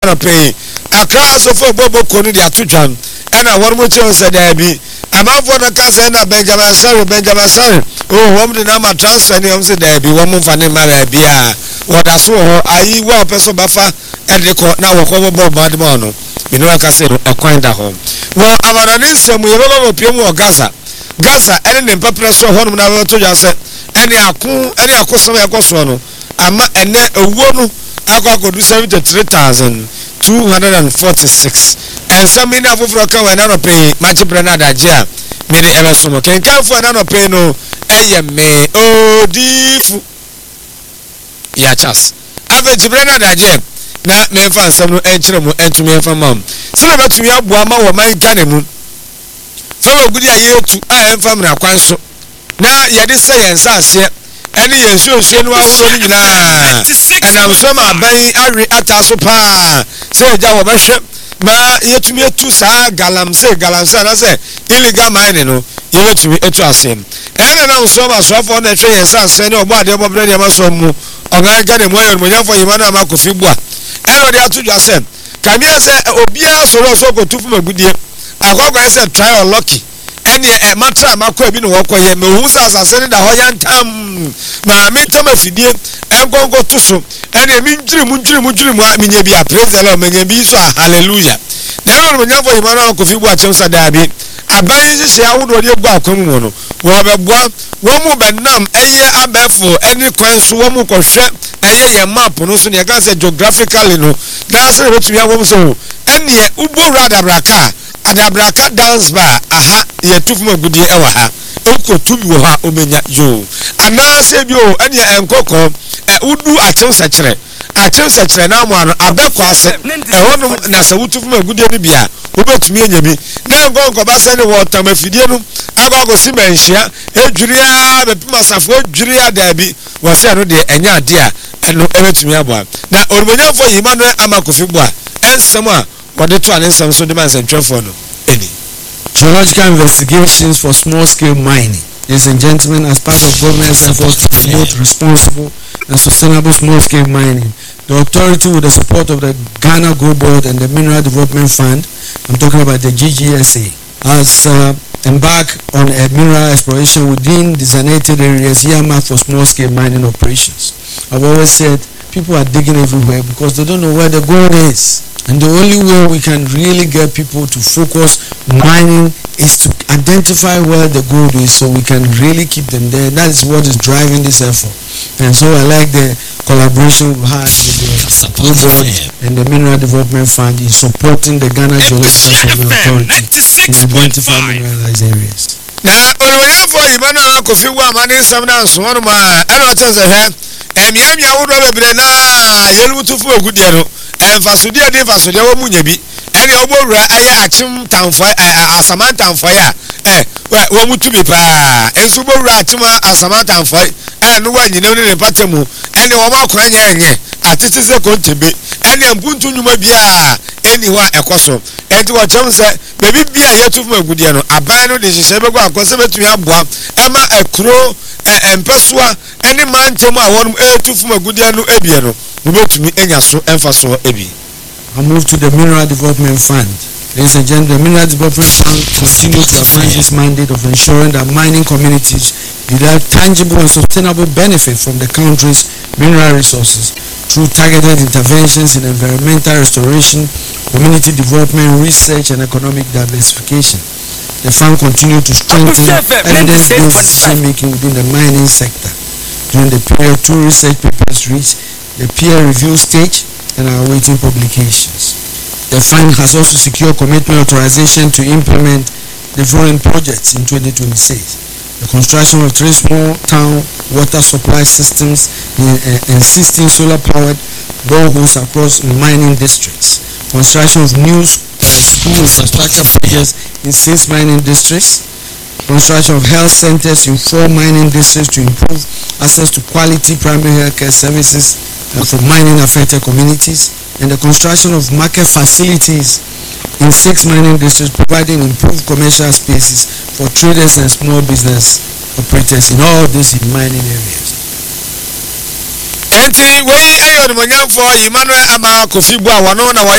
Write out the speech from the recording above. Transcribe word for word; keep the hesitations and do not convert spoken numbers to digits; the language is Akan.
no pay akra so for bobo konu dia tudwan ena wormo che on se da bi amafo na ka se na Benjamin Sari Benjamin Sari oh hom de na ma transfer ni hom se da bi wom mfa ne mara bi a woda so ho ayi wo peso bafa ede ko na wo ko bobo bad mo no me no ka se e kwan da ho wo amana ni nsem ye bobo piem wo Gaza Gaza ene ne papra so ho no na wo to ja se ene ako ene akoso me akoso no ama ene ewuo no akwa kodu seventy-three thousand two hundred forty-six and some in afufro kan we na no pay manchi brenada agea me de ebe so mo ken kan fu na no pay no eye me odifu ya chas avenchi brenada agea na me fa nsam no enchire mo entumi fa mam se na betumi aboa ma wo man kan mu fa wo gudi ayetu a emfa mra kwan so na ye de se yen sa ase eni yensu osie no ahoro ni nyina enam so ma ban awe ataso pa se eja wo behwe ma yetumi etu saa galam se galam se na se illegal mining no yetumi etu asem ena na so ma so afọ na hwe yensa ase ne obo ade obo bre ne ma so mu ogan ga ne mo yor mo nyafo yima na ma kofi bua ena de atu dwa se kamia se obia so ro so ko tufu magudie akọkọ se try or lucky eni e matra makọ ebi no wọkọ ye me hu sa asase ne da ho yantam ma mi tam afidie engongo tuso eni mi njiri mu njiri mu njiri mu minye bia praise the Lord menye bi so hallelujah na no no nyafo yima na ko fi bu akyem sa da bi aban hye awodo de gu akwam mu no wo beboa wo mu benam eye abefo eni kwan so wo mu kohwe eye ye map no so ne ka say geographically no na say wetumi awom so eni e ubo rada braka adabraka dance bar aha ye tufu magudie e wa ha enko tubi wo ha omenya yo ana se bi o ene enkoko e udu akyem sekere akyem sekere na mo ano abekọ ase e hono na se wutufu magudie ni bia obetumi enya bi na enkonko ba se ne wo tamafidie no agogo simenhia edwuria bepima safo edwuria da bi wo se no de enya ade a eno ebetumi aboa na orumonyafo yima no amakofi boa ensem a wode to anesem so de man sentwefo no eni geological investigations for small scale mining. Ladies and gentlemen, as part of government's efforts to promote responsible and sustainable small scale mining, the authority, with the support of the Ghana Gold Board and the Mineral Development Fund, I'm talking about the G G S A, has uh, embarked on a mineral exploration within designated areas earmarked for small scale mining operations. I've always said people are digging everywhere because they don't know where the gold is. And the only way we can really get people to focus mining is to identify where the gold is so we can really keep them there. That is what is driving this effort. And so I like the collaboration we've had with the Gold Board and the Mineral Development Fund in supporting the Ghana Geological Survey Authority in identifying mineralized areas. na oloya for imana kofi wa mani samna so no ma eno tse he emia mia wo do bebre na yelu tufu ogudie no emfasudie de fasudie wo munya bi ene obowura aye achim tamfo asaman tamfo ya eh wo mutumi pa ensu bowura achim asaman tamfo eh no wa nyine ne patemu ene wo ma kwa nya enye atiti se kontebe ene mpuntu nyuma bia eni wa ekoso enti wo chem se bebi bia yetufu agudie no aban no de hye be go akose betumi aboa ema ekro empesoa ene mantemu a wonum etufu agudie no ebie no betumi enya so emfaso ebi. I move to the Mineral Development Fund. Ladies and gentlemen, the Mineral Development Fund continues to advance its mandate of ensuring that mining communities derive tangible and sustainable benefit from the country's mineral resources through targeted interventions in environmental restoration, community development, research, and economic diversification. The fund continues to strengthen evidence-based decision-making within the mining sector. During the period, two research papers reached the peer review stage and are awaiting publications. The fund has also secured commitment authorization to implement the following projects in twenty twenty-six. The construction of three small town water supply systems in, uh, and sixteen solar-powered boreholes across mining districts. Construction of new uh, school infrastructure projects in six mining districts. Construction of health centers in four mining districts to improve access to quality primary health care services uh, for mining affected communities, and the construction of market facilities in six mining districts, providing improved commercial spaces for traders and small business operators in all these mining areas. Enti we ayo ni monyamfo Emmanuel ama Kofi Bua wano na